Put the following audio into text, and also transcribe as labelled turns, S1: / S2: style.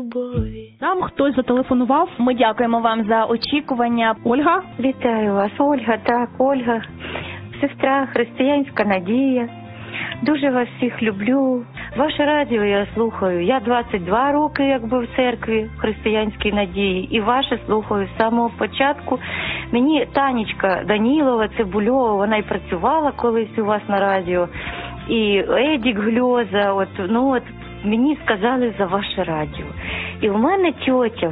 S1: любові.
S2: Нам хтось зателефонував.
S3: Ми дякуємо вам за очікування.
S2: Ольга?
S4: Вітаю вас, Ольга, так, Ольга, сестра, християнська Надія. Дуже вас всіх люблю. Ваше радіо я слухаю. Я 22 роки якби в церкві християнській Надії. І ваше слухаю з самого початку. Мені Танечка Данілова, Цибульова, вона і працювала колись у вас на радіо. І Едік Гльоза, мені сказали за ваше радіо. І у мене тьотя